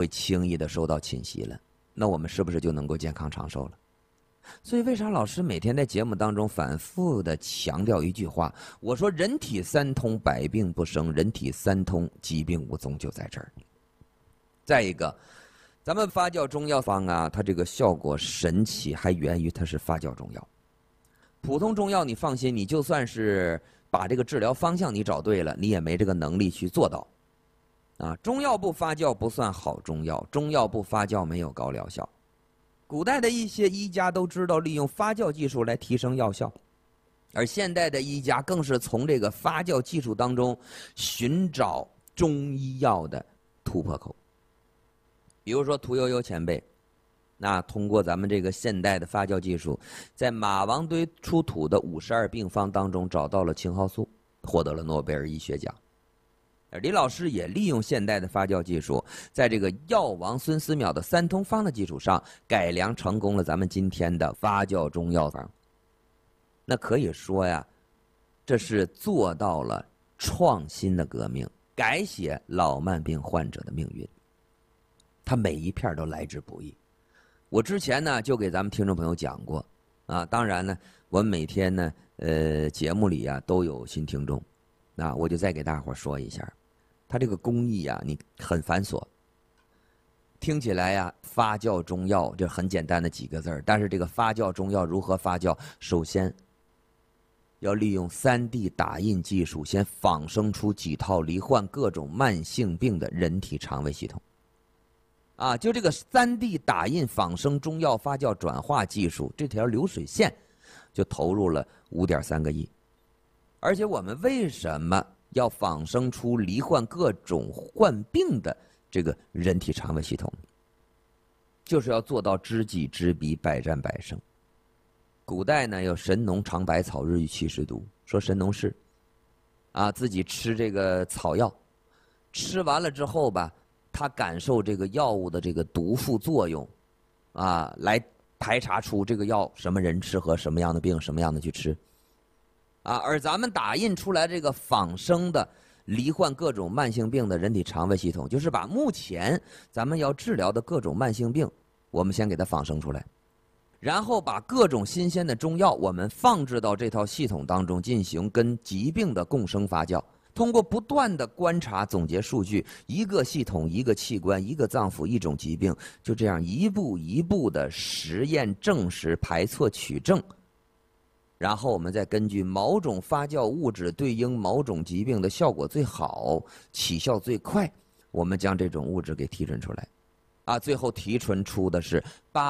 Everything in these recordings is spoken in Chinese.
轻易的受到侵袭了，那我们是不是就能够健康长寿了？所以为啥老师每天在节目当中反复的强调一句话，我说人体三通，百病不生，人体三通，疾病无踪，就在这儿。再一个，咱们发酵中药方啊，它这个效果神奇，还源于它是发酵中药。普通中药你放心，你就算是把这个治疗方向你找对了，你也没这个能力去做到。中药不发酵不算好中药，中药不发酵没有高疗效。古代的一些医家都知道利用发酵技术来提升药效，而现代的医家更是从这个发酵技术当中寻找中医药的突破口。比如说屠呦呦前辈，那通过咱们这个现代的发酵技术，在马王堆出土的52病方当中找到了青蒿素，获得了诺贝尔医学奖。李老师也利用现代的发酵技术，在这个药王孙思邈的三通方的基础上，改良成功了咱们今天的发酵中药方。那可以说呀，这是做到了创新的革命，改写老慢病患者的命运。它每一片都来之不易。我之前呢就给咱们听众朋友讲过当然呢，我们每天呢节目里都有新听众，我就再给大伙说一下。它这个工艺你很繁琐，听起来发酵中药这很简单的几个字儿，但是这个发酵中药如何发酵？首先要利用3D 打印技术，先仿生出几套罹患各种慢性病的人体肠胃系统。就这个3D 打印仿生中药发酵转化技术，这条流水线就投入了5.3个亿。而且我们为什么要仿生出罹患各种患病的这个人体肠胃系统？就是要做到知己知彼，百战百胜。古代呢有神农尝百草，日遇70毒，说神农氏自己吃这个草药，吃完了之后吧，他感受这个药物的这个毒副作用来排查出这个药什么人适合什么样的病，什么样的去吃而咱们打印出来这个仿生的罹患各种慢性病的人体肠胃系统，就是把目前咱们要治疗的各种慢性病，我们先给它仿生出来，然后把各种新鲜的中药我们放置到这套系统当中，进行跟疾病的共生发酵。通过不断的观察总结数据，一个系统一个器官一个脏腑一种疾病，就这样一步一步的实验证实排错取证，然后我们再根据某种发酵物质对应某种疾病的效果最好，起效最快，我们将这种物质给提纯出来最后提纯出的是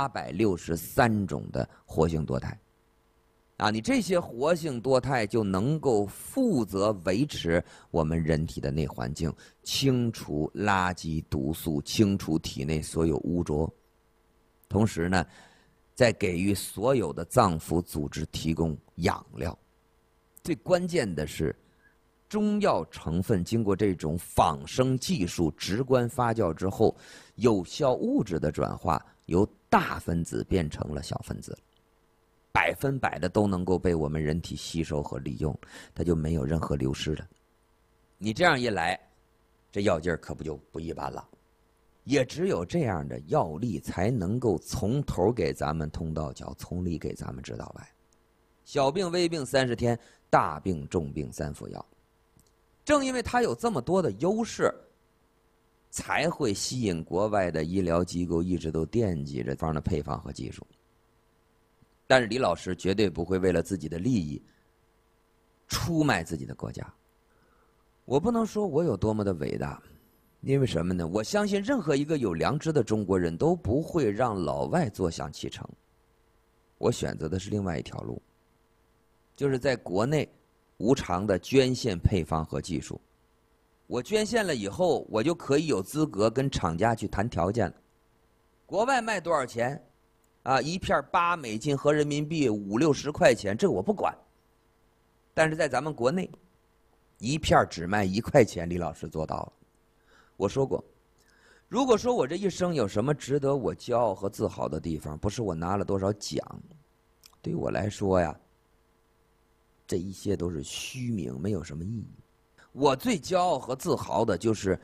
863种的活性多肽你这些活性多肽就能够负责维持我们人体的内环境，清除垃圾毒素，清除体内所有污浊，同时呢再给予所有的脏腑组织提供养料。最关键的是，中药成分经过这种仿生技术直观发酵之后，有效物质的转化由大分子变成了小分子，100%的都能够被我们人体吸收和利用，它就没有任何流失了。你这样一来，这药劲儿可不就不一般了。也只有这样的药力，才能够从头给咱们通到脚，从里给咱们指导外。小病微病30天，大病重病3服药。正因为它有这么多的优势，才会吸引国外的医疗机构一直都惦记着这方的配方和技术。但是李老师绝对不会为了自己的利益出卖自己的国家。我不能说我有多么的伟大，因为什么呢？我相信任何一个有良知的中国人都不会让老外坐享其成。我选择的是另外一条路，就是在国内无偿的捐献配方和技术。我捐献了以后，我就可以有资格跟厂家去谈条件了。国外卖多少钱一片8美金合人民币50-60块钱，这个我不管。但是在咱们国内，一片只卖1块钱，李老师做到了。我说过，如果说我这一生有什么值得我骄傲和自豪的地方，不是我拿了多少奖，对我来说呀，这一些都是虚名，没有什么意义。我最骄傲和自豪的就是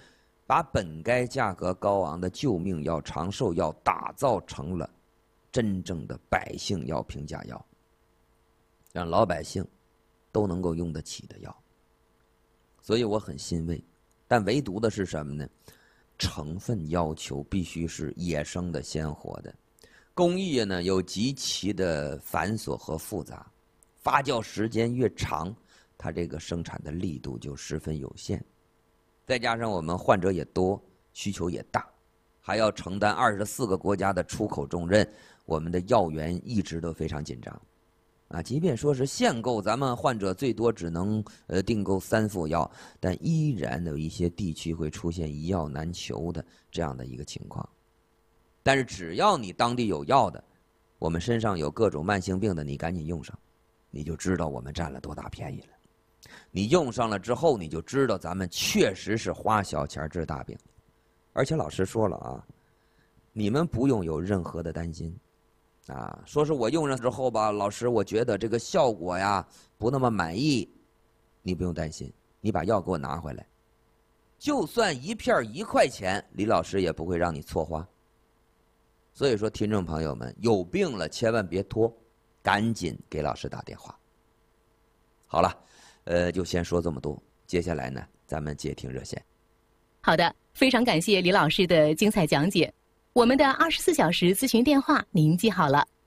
把本该价格高昂的救命药、长寿药打造成了真正的百姓药、平价药，让老百姓都能够用得起的药。所以我很欣慰，但唯独的是什么呢？成分要求必须是野生的、鲜活的，工艺呢又极其的繁琐和复杂，发酵时间越长，它这个生产的力度就十分有限。再加上我们患者也多，需求也大，还要承担24个国家的出口重任，我们的药源一直都非常紧张。即便说是限购，咱们患者最多只能订购3副药，但依然有一些地区会出现一药难求的这样的一个情况。但是只要你当地有药的，我们身上有各种慢性病的，你赶紧用上，你就知道我们占了多大便宜了。你用上了之后，你就知道咱们确实是花小钱治大病。而且老师说了啊，你们不用有任何的担心。说是我用上之后吧，老师，我觉得这个效果呀不那么满意，你不用担心，你把药给我拿回来，就算一片1块钱，李老师也不会让你错花。所以说，听众朋友们，有病了千万别拖，赶紧给老师打电话。好了，就先说这么多，接下来呢，咱们接听热线。 好的，非常感谢李老师的精彩讲解。我们的24小时咨询电话您记好了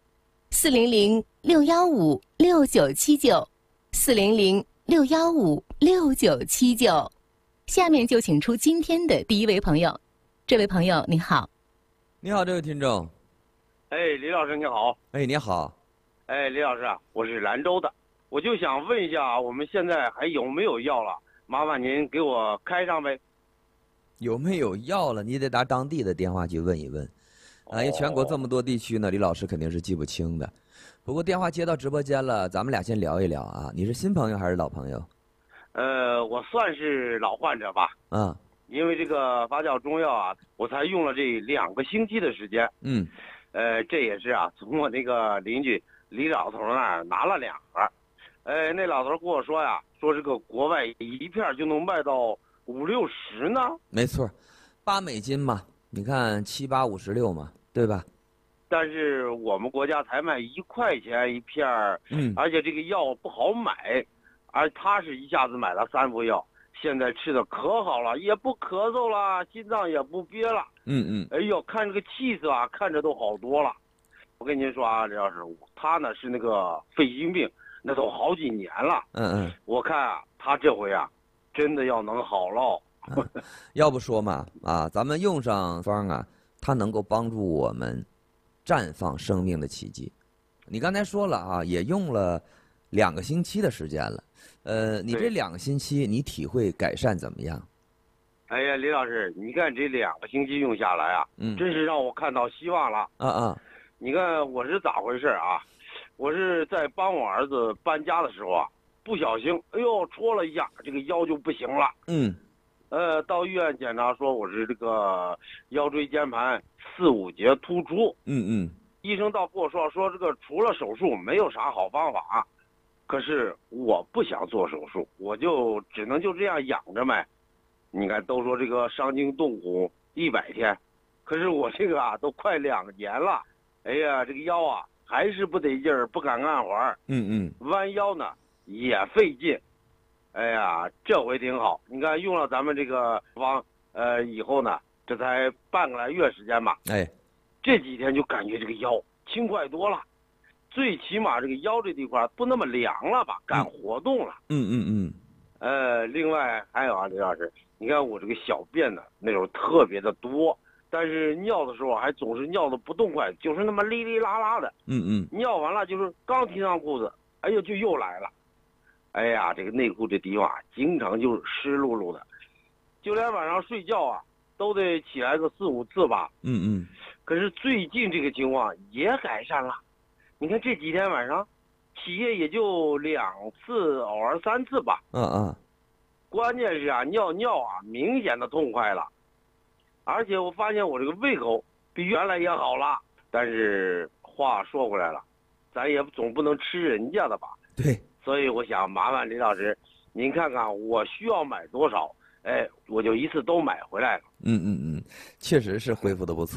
，400-615-6979，400-615-6979。下面就请出今天的第一位朋友。这位朋友你好。 你好，这位听众。 李老师你好。 你好。 李老师啊，我是兰州的，我就想问一下，我们现在还有没有药了？麻烦您给我开上呗。 有没有药了？你得打当地的电话去问一问，因为全国这么多地区呢，李老师肯定是记不清的。不过电话接到直播间了，咱们俩先聊一聊啊。你是新朋友还是老朋友？ 我算是老患者吧。因为这个发酵中药啊，我才用了这2个星期的时间。这也是啊，从我那个邻居李老头那儿拿了2盒。那老头跟我说呀，说这个国外一片就能卖到50-60呢。 没错，8美金嘛，你看7、8、56嘛，对吧？ 但是我们国家才卖1块钱一片儿，而且这个药不好买，而他是一下子买了3副药，现在吃的可好了，也不咳嗽了，心脏也不憋了。哎呦，看这个气色啊，看着都好多了。我跟您说啊，李老师，他呢是那个肺心病，那都好几年了。我看啊，他这回啊，真的要能好喽。 要不说嘛，咱们用上方啊，它能够帮助我们绽放生命的奇迹。你刚才说了啊，也用了2个星期的时间了。你这2个星期你体会改善怎么样？ 哎呀，李老师，你看这2个星期用下来啊，真是让我看到希望了。你看我是咋回事啊？我是在帮我儿子搬家的时候啊，不小心，哎呦，戳了一下，这个腰就不行了。到医院检查说我是这个腰椎间盘4、5节突出。医生倒跟我说这个除了手术没有啥好方法。可是我不想做手术，我就只能就这样养着呗。你看都说这个伤筋动骨100天，可是我这个啊都快2年了。哎呀，这个腰啊还是不得劲儿，不敢按环。弯腰呢也费劲。哎呀，这回挺好。你看用了咱们这个方，以后呢，这才半个来月时间吧。这几天就感觉这个腰轻快多了，最起码这个腰这地块不那么凉了吧，敢活动了。另外还有啊，李老师，你看我这个小便呢，那种特别的多，但是尿的时候还总是尿的不痛快，就是那么哩哩啦啦的。尿完了就是刚提上裤子，哎呦就又来了。哎呀，这个内裤这地方啊，经常就是湿漉漉的，就连晚上睡觉啊，都得起来个4、5次吧。可是最近这个情况也改善了，你看这几天晚上，起夜也就2次，偶尔3次吧。关键是啊，尿啊，明显的痛快了，而且我发现我这个胃口比原来也好了。但是话说回来了，咱也总不能吃人家的吧？ 对。 所以我想麻烦李老师，您看看我需要买多少， 哎，我就一次都买回来了。 确实是恢复的不错。